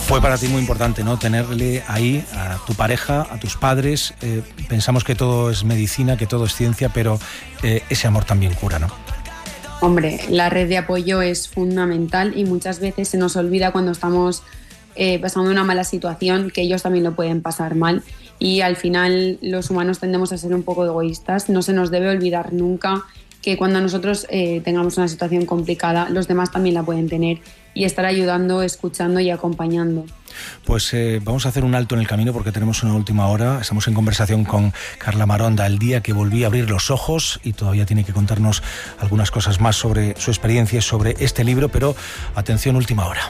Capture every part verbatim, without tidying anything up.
Fue para ti muy importante, ¿no?, tenerle ahí a tu pareja, a tus padres. Eh, pensamos que todo es medicina, que todo es ciencia, pero eh, ese amor también cura, ¿no? Hombre, la red de apoyo es fundamental y muchas veces se nos olvida cuando estamos eh, pasando una mala situación que ellos también lo pueden pasar mal, y al final los humanos tendemos a ser un poco egoístas. No se nos debe olvidar nunca que cuando nosotros eh, tengamos una situación complicada, los demás también la pueden tener, y estar ayudando, escuchando y acompañando. Pues eh, vamos a hacer un alto en el camino porque tenemos una última hora. Estamos en conversación con Carla Maronda, el día que volví a abrir los ojos, y todavía tiene que contarnos algunas cosas más sobre su experiencia y sobre este libro, pero atención, última hora.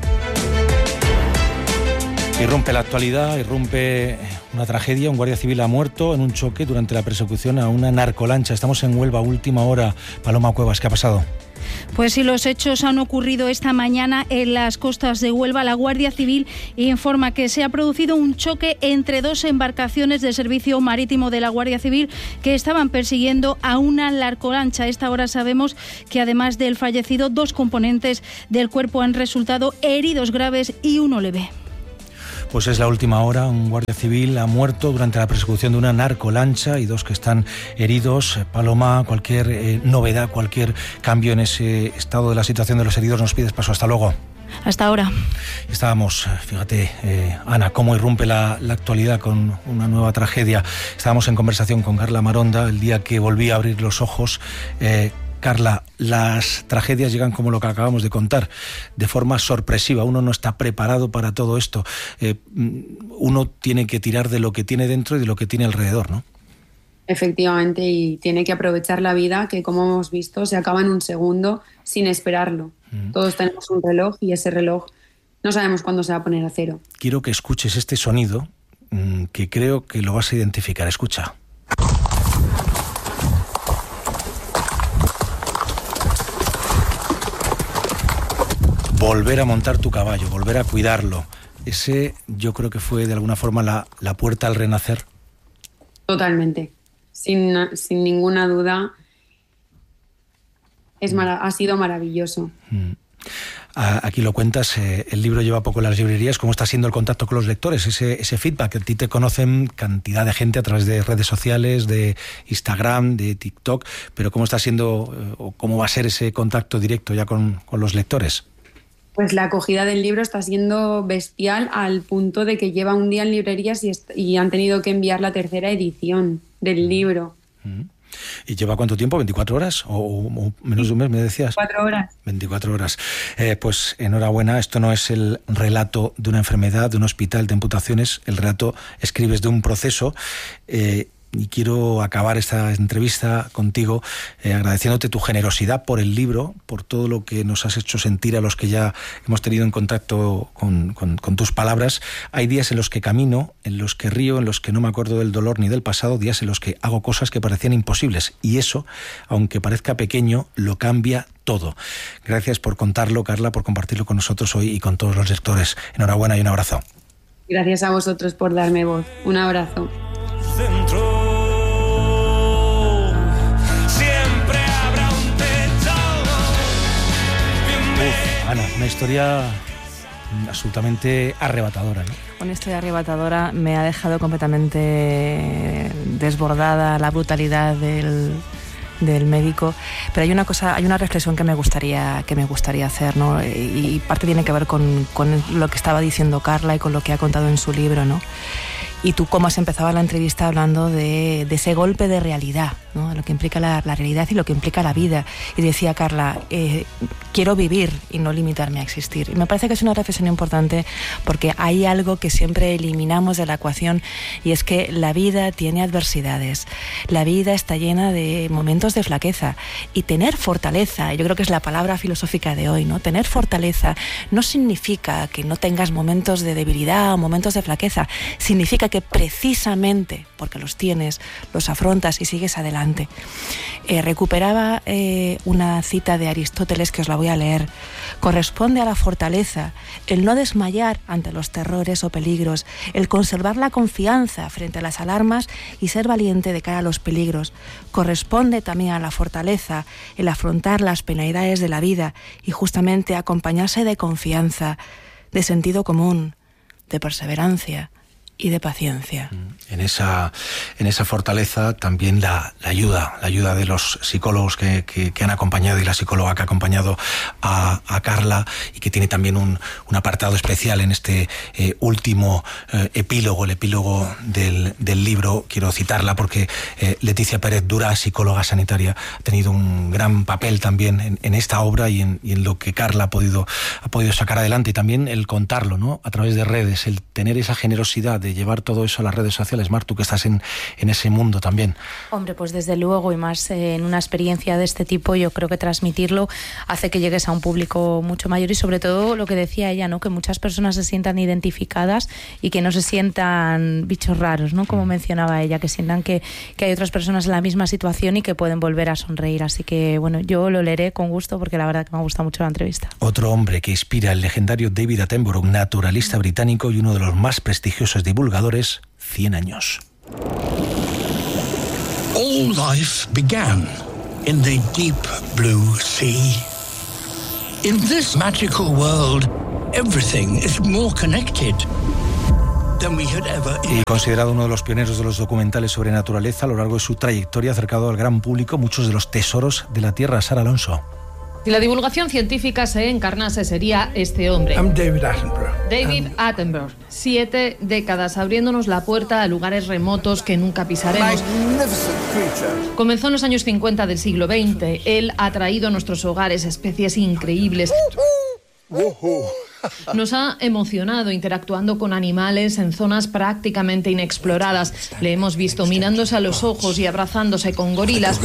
Irrumpe la actualidad, irrumpe una tragedia. Un guardia civil ha muerto en un choque durante la persecución a una narcolancha. Estamos en Huelva, última hora. Paloma Cuevas, ¿qué ha pasado? Pues sí, los hechos han ocurrido esta mañana en las costas de Huelva. La Guardia Civil informa que se ha producido un choque entre dos embarcaciones del servicio marítimo de la Guardia Civil que estaban persiguiendo a una narcolancha. A esta hora sabemos que además del fallecido, dos componentes del cuerpo han resultado heridos graves y uno leve. Pues es la última hora. Un guardia civil ha muerto durante la persecución de una narcolancha y dos que están heridos. Paloma, cualquier eh, novedad, cualquier cambio en ese estado de la situación de los heridos, nos pides paso. Hasta luego. Hasta ahora. Estábamos, fíjate, eh, Ana, cómo irrumpe la, la actualidad con una nueva tragedia. Estábamos en conversación con Carla Maronda el día que volví a abrir los ojos. Eh, Carla, las tragedias llegan, como lo que acabamos de contar, de forma sorpresiva. Uno no está preparado para todo esto. Eh, uno tiene que tirar de lo que tiene dentro y de lo que tiene alrededor, ¿no? Efectivamente, y tiene que aprovechar la vida, que como hemos visto se acaba en un segundo sin esperarlo. Mm. Todos tenemos un reloj y ese reloj no sabemos cuándo se va a poner a cero. Quiero que escuches este sonido mmm, que creo que lo vas a identificar. Escucha. Volver a montar tu caballo, volver a cuidarlo. Ese yo creo que fue de alguna forma la, la puerta al renacer. Totalmente, sin, sin ninguna duda. Es mara- ha sido maravilloso. Mm. Aquí lo cuentas, eh, el libro lleva poco en las librerías. ¿Cómo está siendo el contacto con los lectores? Ese, ese feedback, a ti te conocen cantidad de gente a través de redes sociales, de Instagram, de TikTok, pero ¿cómo está siendo eh, o cómo va a ser ese contacto directo ya con, con los lectores? Pues la acogida del libro está siendo bestial, al punto de que lleva un día en librerías y, est- y han tenido que enviar la tercera edición del libro. ¿Y lleva cuánto tiempo? ¿veinticuatro horas? ¿O, o menos de un mes, me decías? veinticuatro horas. veinticuatro horas. Eh, pues enhorabuena, esto no es el relato de una enfermedad, de un hospital de amputaciones. El relato escribes de un proceso. Eh, Y quiero acabar esta entrevista contigo eh, agradeciéndote tu generosidad por el libro, por todo lo que nos has hecho sentir a los que ya hemos tenido en contacto con, con, con tus palabras. Hay días en los que camino, en los que río, en los que no me acuerdo del dolor ni del pasado, días en los que hago cosas que parecían imposibles. Y eso, aunque parezca pequeño, lo cambia todo. Gracias por contarlo, Carla, por compartirlo con nosotros hoy y con todos los lectores. Enhorabuena y un abrazo. Gracias a vosotros por darme voz. Un abrazo. Centro. Siempre habrá un techo. Uf, Ana, una historia absolutamente arrebatadora, ¿no? Una historia arrebatadora. Me ha dejado completamente desbordada la brutalidad del, del médico, pero hay una cosa, hay una reflexión que me gustaría que me gustaría hacer, ¿no? Y, y parte tiene que ver con, con lo que estaba diciendo Carla y con lo que ha contado en su libro, ¿no? Y tú, cómo has empezado la entrevista hablando de, de ese golpe de realidad, ¿no? Lo que implica la, la realidad y lo que implica la vida. Y decía Carla, eh, quiero vivir y no limitarme a existir. Y me parece que es una reflexión importante, porque hay algo que siempre eliminamos de la ecuación, y es que la vida tiene adversidades. La vida está llena de momentos de flaqueza, y tener fortaleza, yo creo que es la palabra filosófica de hoy, ¿no? Tener fortaleza no significa que no tengas momentos de debilidad o momentos de flaqueza, significa que precisamente porque los tienes, los afrontas y sigues adelante. Eh, recuperaba eh, una cita de Aristóteles que os la voy a leer. Corresponde a la fortaleza el no desmayar ante los terrores o peligros, el conservar la confianza frente a las alarmas y ser valiente de cara a los peligros. Corresponde también a la fortaleza el afrontar las penalidades de la vida y justamente acompañarse de confianza. de sentido común, de perseverancia y de paciencia. En esa, en esa fortaleza también la, la ayuda, la ayuda de los psicólogos que, que, que han acompañado y la psicóloga que ha acompañado a, a Carla y que tiene también un, un apartado especial en este eh, último eh, epílogo, el epílogo del, del libro. Quiero citarla porque eh, Leticia Pérez Dura, psicóloga sanitaria, ha tenido un gran papel también en, en esta obra y en, y en lo que Carla ha podido, ha podido sacar adelante, y también el contarlo, ¿no?, a través de redes, el tener esa generosidad de llevar todo eso a las redes sociales. Mar, tú que estás en, en ese mundo también. Hombre, pues desde luego, y más eh, en una experiencia de este tipo, yo creo que transmitirlo hace que llegues a un público mucho mayor y sobre todo lo que decía ella, ¿no?, que muchas personas se sientan identificadas y que no se sientan bichos raros, ¿no?, como mencionaba ella, que sientan que, que hay otras personas en la misma situación y que pueden volver a sonreír. Así que, bueno, yo lo leeré con gusto porque la verdad que me ha gustado mucho la entrevista. Otro hombre que inspira, el legendario David Attenborough, naturalista británico y uno de los más prestigiosos divulgadores, cien años. All life began in the deep blue sea. In this magical world, everything is more connected than we had ever imagined. Y considerado uno de los pioneros de los documentales sobre naturaleza a lo largo de su trayectoria, acercado al gran público muchos de los tesoros de la Tierra. Sara Alonso. Si la divulgación científica se encarnase, sería este hombre. I'm David Attenborough. David Attenborough. Siete décadas abriéndonos la puerta a lugares remotos que nunca pisaremos. Comenzó en los años cincuenta del siglo veinte. Él ha traído a nuestros hogares especies increíbles. Nos ha emocionado interactuando con animales en zonas prácticamente inexploradas. Le hemos visto mirándose a los ojos y abrazándose con gorilas.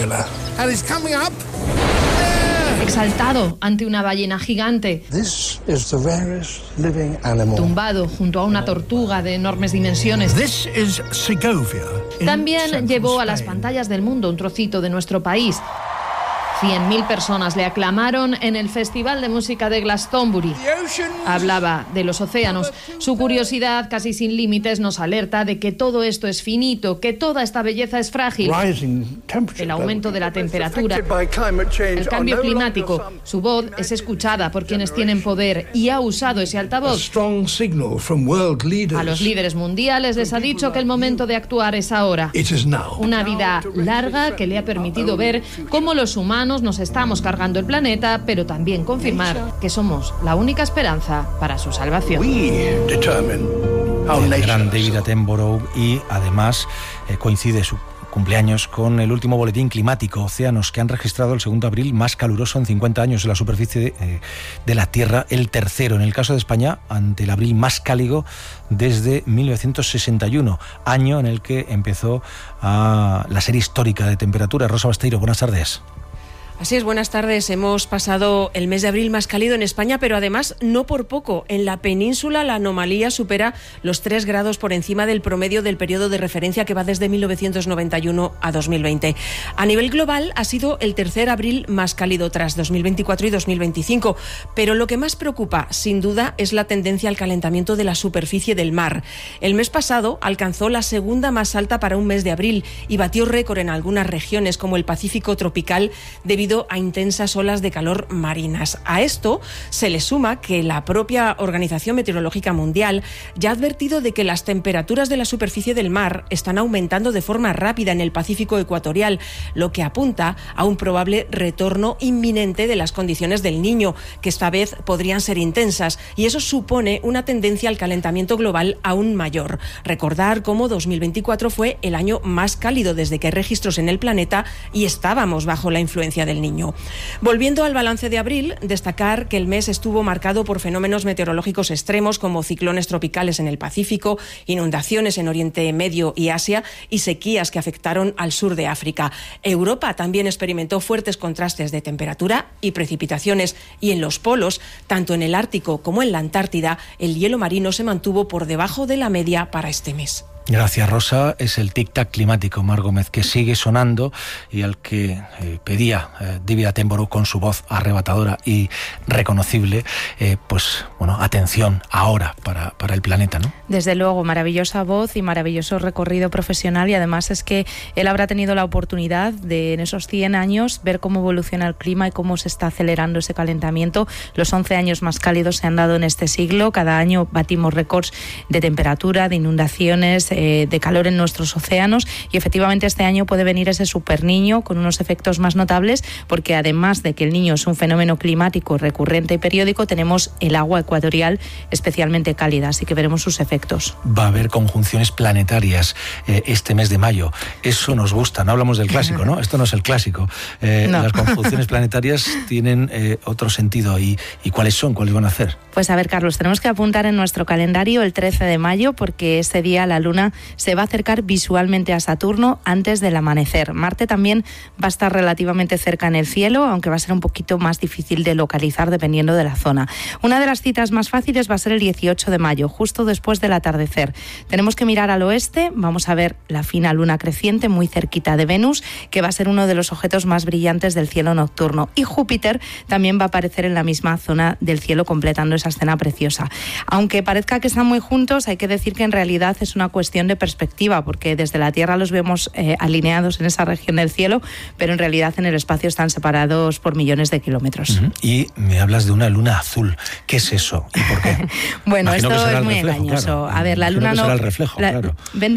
Exaltado ante una ballena gigante. This is the rarest living animal. Tumbado junto a una tortuga de enormes dimensiones. This is Segovia. También llevó a las pantallas del mundo un trocito de nuestro país. cien mil personas le aclamaron en el Festival de Música de Glastonbury. Hablaba de los océanos. Su curiosidad, casi sin límites, nos alerta de que todo esto es finito, que toda esta belleza es frágil. El aumento de la temperatura, el cambio climático. Su voz es escuchada por quienes tienen poder y ha usado ese altavoz. A los líderes mundiales les ha dicho que el momento de actuar es ahora. Una vida larga que le ha permitido ver cómo los humanos nos estamos cargando el planeta, pero también confirmar que somos la única esperanza para su salvación. El gran David Attenborough, y además eh, coincide su cumpleaños con el último boletín climático Océanos, que han registrado el segundo abril más caluroso en cincuenta años en la superficie de, eh, de la Tierra, el tercero en el caso de España, ante el abril más cálido desde mil novecientos sesenta y uno, año en el que empezó a la serie histórica de temperaturas. Rosa Basteiro, buenas tardes. Así es, buenas tardes. Hemos pasado el mes de abril más cálido en España, pero además no por poco. En la península la anomalía supera los tres grados por encima del promedio del periodo de referencia que va desde mil novecientos noventa y uno a dos mil veinte. A nivel global ha sido el tercer abril más cálido tras dos mil veinticuatro y dos mil veinticinco, pero lo que más preocupa, sin duda, es la tendencia al calentamiento de la superficie del mar. El mes pasado alcanzó la segunda más alta para un mes de abril y batió récord en algunas regiones como el Pacífico tropical debido a intensas olas de calor marinas. A esto se le suma que la propia Organización Meteorológica Mundial ya ha advertido de que las temperaturas de la superficie del mar están aumentando de forma rápida en el Pacífico ecuatorial, lo que apunta a un probable retorno inminente de las condiciones del Niño, que esta vez podrían ser intensas, y eso supone una tendencia al calentamiento global aún mayor. Recordar cómo dos mil veinticuatro fue el año más cálido desde que hay registros en el planeta y estábamos bajo la influencia del Niño. Volviendo al balance de abril, destacar que el mes estuvo marcado por fenómenos meteorológicos extremos como ciclones tropicales en el Pacífico, inundaciones en Oriente Medio y Asia y sequías que afectaron al sur de África. Europa también experimentó fuertes contrastes de temperatura y precipitaciones, y en los polos, tanto en el Ártico como en la Antártida, el hielo marino se mantuvo por debajo de la media para este mes. Gracias, Rosa. Es el tic-tac climático, Mar Gómez, que sigue sonando y al que eh, pedía eh, David Attenborough con su voz arrebatadora y reconocible, eh, pues, bueno, atención ahora para, para el planeta, ¿no? Desde luego, maravillosa voz y maravilloso recorrido profesional, y además es que él habrá tenido la oportunidad de, en esos cien años, ver cómo evoluciona el clima y cómo se está acelerando ese calentamiento. Los once años más cálidos se han dado en este siglo. Cada año batimos récords de temperatura, de inundaciones, eh, de calor en nuestros océanos, y efectivamente este año puede venir ese super niño con unos efectos más notables, porque además de que el niño es un fenómeno climático recurrente y periódico, tenemos el agua ecuatorial especialmente cálida, así que veremos sus efectos. Va a haber conjunciones planetarias eh, este mes de mayo. Eso nos gusta, no hablamos del clásico, ¿no? Esto no es el clásico. Eh, no. Las conjunciones planetarias tienen eh, otro sentido. ¿Y, ¿Y cuáles son? ¿Cuáles van a hacer? Pues a ver, Carlos, tenemos que apuntar en nuestro calendario el trece de mayo, porque ese día la Luna se va a acercar visualmente a Saturno antes del amanecer. Marte también va a estar relativamente cerca en el cielo, aunque va a ser un poquito más difícil de localizar dependiendo de la zona. Una de las citas más fáciles va a ser el dieciocho de mayo, justo después del atardecer. Tenemos que mirar al oeste, vamos a ver la fina luna creciente muy cerquita de Venus, que va a ser uno de los objetos más brillantes del cielo nocturno. Y Júpiter también va a aparecer en la misma zona del cielo, completando esa escena preciosa. Aunque parezca que están muy juntos, hay que decir que en realidad es una cuestión de perspectiva, porque desde la Tierra los vemos eh, alineados en esa región del cielo, pero en realidad en el espacio están separados por millones de kilómetros. Uh-huh. Y me hablas de una luna azul. ¿Qué es eso y por qué? Bueno, Imagino esto es muy reflejo, engañoso. Claro. A ver, la Imagino luna que no... será el reflejo, la, claro.